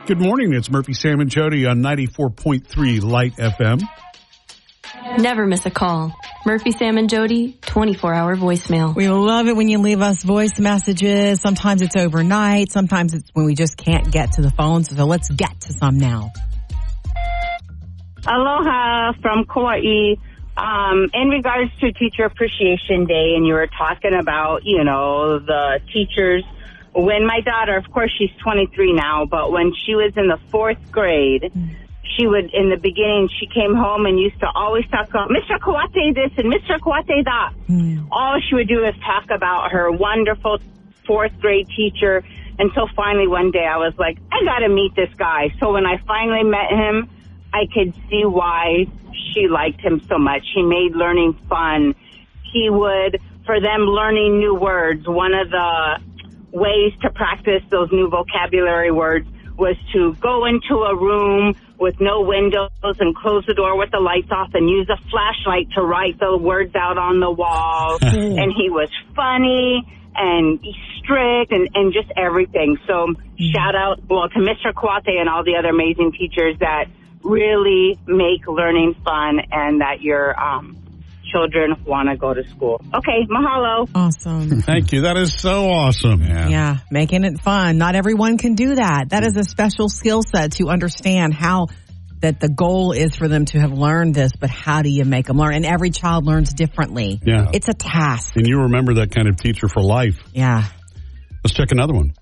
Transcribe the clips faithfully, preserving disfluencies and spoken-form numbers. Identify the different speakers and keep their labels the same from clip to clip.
Speaker 1: Good morning. It's Murphy, Sam, and Jody on ninety-four point three Light F M.
Speaker 2: Never miss a call. Murphy, Sam, and Jody, twenty-four hour voicemail.
Speaker 3: We love it when you leave us voice messages. Sometimes it's overnight. Sometimes it's when we just can't get to the phone. So let's get to some now.
Speaker 4: Aloha from Kauai. Um, in regards to Teacher Appreciation Day, and you were talking about, you know, the teachers. When my daughter, of course, she's twenty-three now, but when she was in the fourth grade, mm. she would, in the beginning, she came home and used to always talk about Mister Kawate this and Mister Kawate that. Mm. All she would do is talk about her wonderful fourth grade teacher until finally one day I was like, I got to meet this guy. So when I finally met him, I could see why she liked him so much. He made learning fun. He would, for them learning new words, one of the ways to practice those new vocabulary words was to go into a room with no windows and close the door with the lights off and use a flashlight to write the words out on the wall. And he was funny and strict and, and just everything. So shout out, well, to Mister Kawate and all the other amazing teachers that really make learning fun and that your um, children want to go to school. Okay, mahalo.
Speaker 3: Awesome.
Speaker 1: Thank you. That is so awesome.
Speaker 3: Yeah. yeah, making it fun. Not everyone can do that. That is a special skill set to understand how that the goal is for them to have learned this, but how do you make them learn? And every child learns differently.
Speaker 1: Yeah.
Speaker 3: It's a task.
Speaker 1: And you remember that kind of teacher for life.
Speaker 3: Yeah.
Speaker 1: Let's check another one.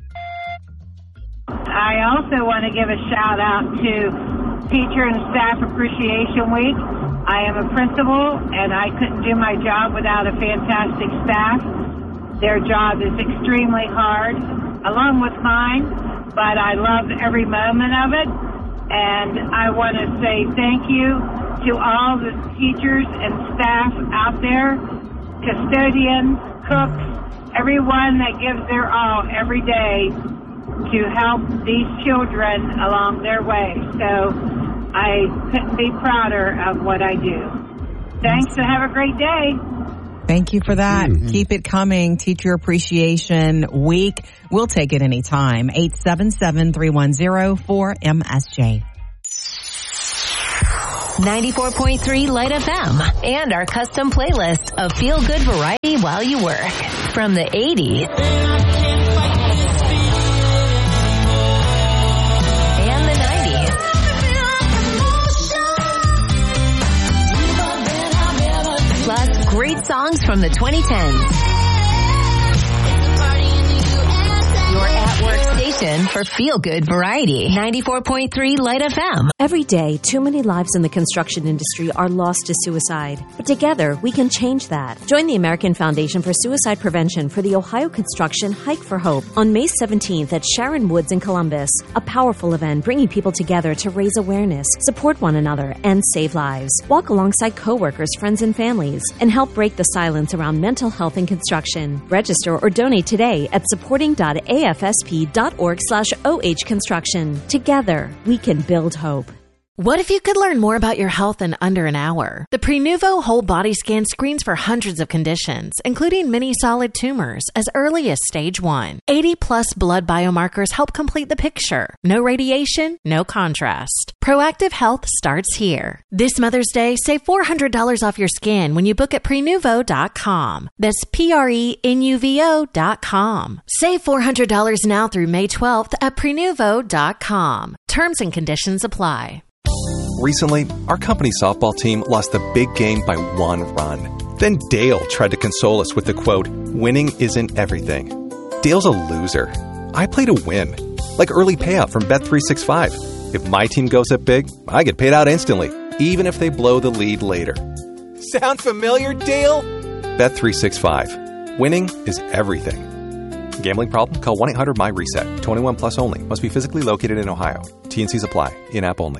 Speaker 5: I also want to give a shout out to Teacher and Staff Appreciation Week. I am a principal, and I couldn't do my job without a fantastic staff. Their job is extremely hard, along with mine, but I love every moment of it. And I want to say thank you to all the teachers and staff out there, custodians, cooks, everyone that gives their all every day to help these children along their way. So I couldn't be prouder of what I do. Thanks and have a great day.
Speaker 3: Thank you for that. Mm-hmm. Keep it coming. Teacher Appreciation Week. We'll take it anytime. eight seven seven, three one zero, four M S J.
Speaker 6: ninety-four point three Light F M and our custom playlist of feel-good variety while you work. From the eighties and the nineties. Plus, great songs from the twenty tens. Your at-work station for feel-good variety. ninety-four point three Light F M.
Speaker 7: Every day, too many lives in the construction industry are lost to suicide. But together, we can change that. Join the American Foundation for Suicide Prevention for the Ohio Construction Hike for Hope on May seventeenth at Sharon Woods in Columbus. A powerful event bringing people together to raise awareness, support one another, and save lives. Walk alongside coworkers, friends, and families, and help break the silence around mental health in construction. Register or donate today at supporting dot a f s p dot org slash oh construction. Together, we can build hope.
Speaker 8: What if you could learn more about your health in under an hour? The Prenuvo Whole Body Scan screens for hundreds of conditions, including many solid tumors, as early as stage one. eighty plus blood biomarkers help complete the picture. No radiation, no contrast. Proactive health starts here. This Mother's Day, save four hundred dollars off your scan when you book at prenuvo dot com. That's P R E N U V O dot com. Save four hundred dollars now through May twelfth at prenuvo dot com. Terms and conditions apply.
Speaker 9: Recently, our company softball team lost the big game by one run. Then Dale tried to console us with the quote, "Winning isn't everything." Dale's a loser. I play to win. Like early payout from Bet three sixty-five. If my team goes up big, I get paid out instantly, even if they blow the lead later. Sound familiar, Dale? Bet three sixty-five. Winning is everything. Gambling problem? Call one eight hundred M Y RESET. twenty-one plus only. Must be physically located in Ohio. T and C's apply. In-app only.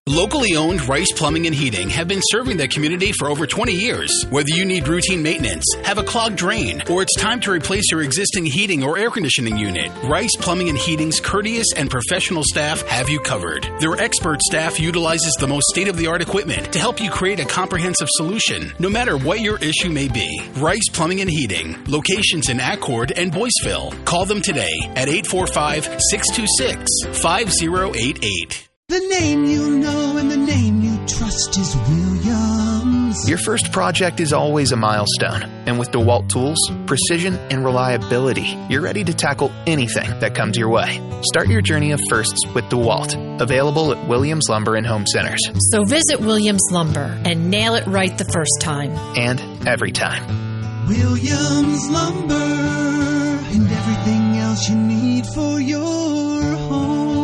Speaker 10: Locally owned Rice Plumbing and Heating have been serving the community for over twenty years. Whether you need routine maintenance, have a clogged drain, or it's time to replace your existing heating or air conditioning unit, Rice Plumbing and Heating's courteous and professional staff have you covered. Their expert staff utilizes the most state-of-the-art equipment to help you create a comprehensive solution, no matter what your issue may be. Rice Plumbing and Heating, locations in Accord and Boyceville. Call them today at eight four five, six two six, five zero eight eight.
Speaker 11: The name you know and the name you trust is Williams.
Speaker 12: Your first project is always a milestone. And with DeWalt tools, precision, and reliability, you're ready to tackle anything that comes your way. Start your journey of firsts with DeWalt. Available at Williams Lumber and Home Centers.
Speaker 13: So visit Williams Lumber and nail it right the first time.
Speaker 12: And every time.
Speaker 11: Williams Lumber and everything else you need for your home.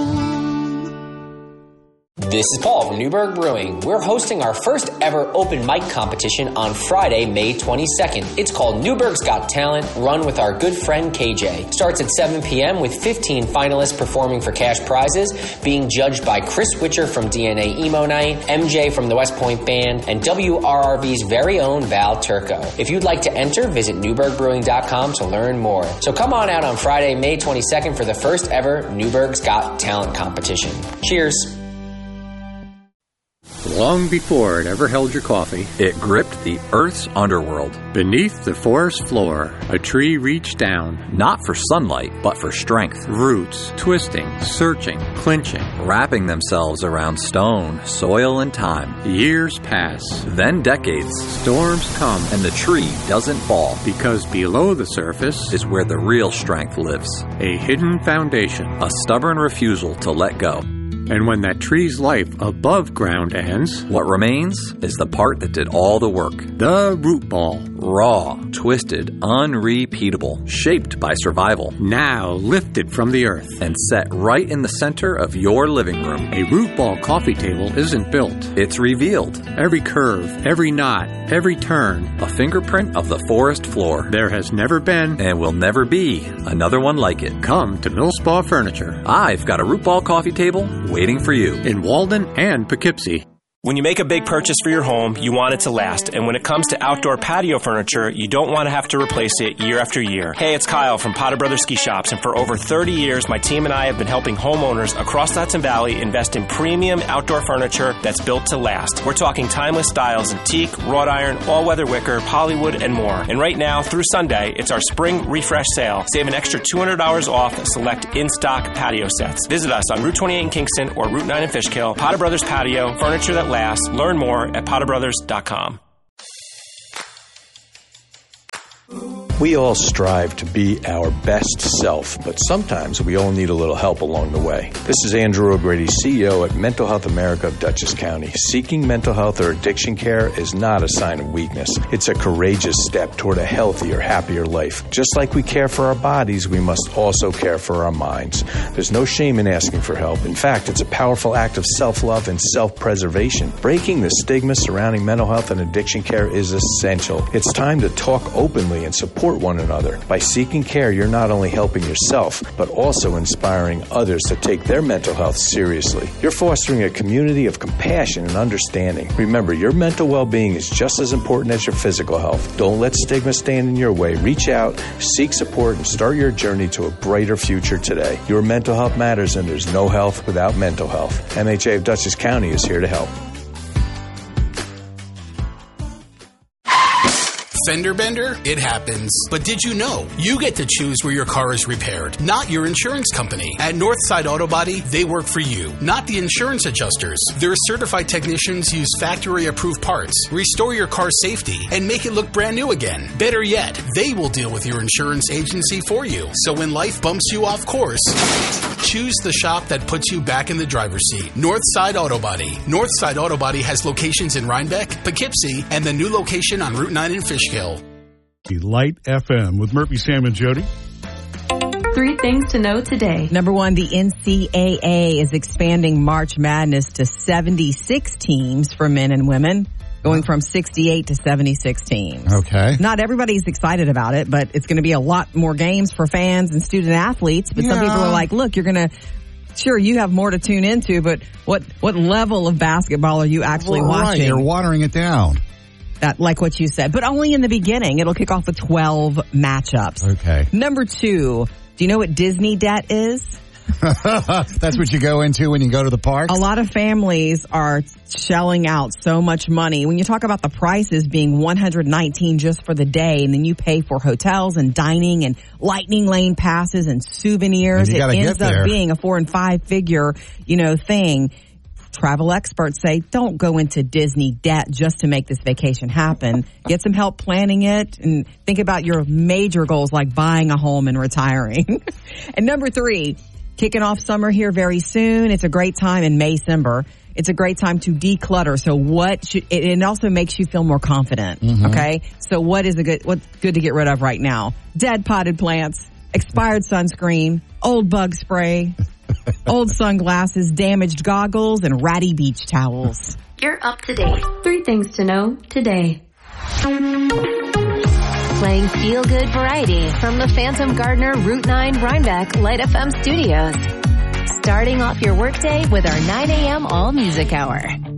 Speaker 14: This is Paul from Newberg Brewing. We're hosting our first ever open mic competition on Friday, May twenty-second. It's called Newberg's Got Talent, run with our good friend K J. Starts at seven p.m. with fifteen finalists performing for cash prizes, being judged by Chris Witcher from D N A Emo Night, M J from the West Point Band, and W R R V's very own Val Turco. If you'd like to enter, visit newberg brewing dot com to learn more. So come on out on Friday, May twenty-second for the first ever Newberg's Got Talent competition. Cheers.
Speaker 15: Long before it ever held your coffee,
Speaker 16: it gripped the Earth's underworld.
Speaker 15: Beneath the forest floor, a tree reached down.
Speaker 16: Not for sunlight, but for strength.
Speaker 15: Roots, twisting, searching, clinching.
Speaker 16: Wrapping themselves around stone, soil, and time.
Speaker 15: Years pass.
Speaker 16: Then decades.
Speaker 15: Storms come.
Speaker 16: And the tree doesn't fall.
Speaker 15: Because below the surface
Speaker 16: is where the real strength lives.
Speaker 15: A hidden foundation.
Speaker 16: A stubborn refusal to let go.
Speaker 15: And when that tree's life above ground ends,
Speaker 16: what remains is the part that did all the work.
Speaker 15: The root ball.
Speaker 16: Raw, twisted, unrepeatable, shaped by survival.
Speaker 15: Now lifted from the earth.
Speaker 16: And set right in the center of your living room.
Speaker 15: A root ball coffee table isn't built.
Speaker 16: It's revealed.
Speaker 15: Every curve, every knot, every turn.
Speaker 16: A fingerprint of the forest floor.
Speaker 15: There has never been,
Speaker 16: and will never be, another one like it.
Speaker 15: Come to Millspaw Furniture.
Speaker 16: I've got a root ball coffee table waiting for you.
Speaker 15: In Walden and Poughkeepsie.
Speaker 17: When you make a big purchase for your home, you want it to last. And when it comes to outdoor patio furniture, you don't want to have to replace it year after year. Hey, it's Kyle from Potter Brothers Ski Shops. And for over thirty years, my team and I have been helping homeowners across the Hudson Valley invest in premium outdoor furniture that's built to last. We're talking timeless styles in teak, wrought iron, all-weather wicker, polywood, and more. And right now, through Sunday, it's our spring refresh sale. Save an extra two hundred dollars off select in-stock patio sets. Visit us on Route twenty-eight in Kingston or Route nine in Fishkill. Potter Brothers Patio, furniture that lasts. Learn more at potter brothers dot com.
Speaker 18: We all strive to be our best self, but sometimes we all need a little help along the way. This is Andrew O'Grady, C E O at Mental Health America of Dutchess County. Seeking mental health or addiction care is not a sign of weakness. It's a courageous step toward a healthier, happier life. Just like we care for our bodies, we must also care for our minds. There's no shame in asking for help. In fact, it's a powerful act of self-love and self-preservation. Breaking the stigma surrounding mental health and addiction care is essential. It's time to talk openly and support one another. By seeking care, you're not only helping yourself, but also inspiring others to take their mental health seriously. You're fostering a community of compassion and understanding. Remember, your mental well-being is just as important as your physical health. Don't let stigma stand in your way. Reach out, seek support, and start your journey to a brighter future today. Your mental health matters, and there's no health without mental health. M H A of Dutchess County is here to help.
Speaker 10: Fender bender? It happens. But did you know you get to choose where your car is repaired, not your insurance company? At Northside Auto Body, they work for you, not the insurance adjusters. Their certified technicians use factory-approved parts, restore your car's safety, and make it look brand new again. Better yet, they will deal with your insurance agency for you. So when life bumps you off course, choose the shop that puts you back in the driver's seat. Northside Auto Body. Northside Auto Body has locations in Rhinebeck, Poughkeepsie, and the new location on Route nine in Fishkill.
Speaker 1: Light F M with Murphy, Sam, and Jody.
Speaker 2: Three things to know today.
Speaker 3: Number one, the N C double A is expanding March Madness to seventy-six teams for men and women, going from sixty-eight to seventy-six teams.
Speaker 1: Okay.
Speaker 3: Not everybody's excited about it, but it's going to be a lot more games for fans and student athletes. But
Speaker 1: yeah.
Speaker 3: some people are like, look, you're going to Sure, you have more to tune into, but what, what level of basketball are you actually
Speaker 19: well,
Speaker 3: watching?
Speaker 19: Right, you're watering it down.
Speaker 3: That, like what you said, but only in the beginning. It'll kick off with twelve matchups.
Speaker 19: Okay.
Speaker 3: Number two, do you know what Disney debt is?
Speaker 19: That's what you go into when you go to the parks?
Speaker 3: A lot of families are shelling out so much money. When you talk about the prices being one hundred nineteen dollars just for the day, and then you pay for hotels and dining and lightning lane passes and souvenirs,
Speaker 19: and
Speaker 3: it ends up being a four and five figure, you know, thing. Travel experts say don't go into Disney debt just to make this vacation happen. Get some help planning it and think about your major goals like buying a home and retiring. And number three, kicking off summer here very soon. It's a great time in May-Cember. It's a great time to declutter. So what should, it, it also makes you feel more confident. Mm-hmm. Okay. So what is a good, what's good to get rid of right now? Dead potted plants, expired sunscreen, old bug spray, old sunglasses, damaged goggles, and ratty beach towels.
Speaker 2: You're up to date. Three things to know today.
Speaker 6: Playing Feel Good Variety from the Phantom Gardener Route nine Rhinebeck Light F M studios. Starting off your workday with our nine a.m. All Music Hour.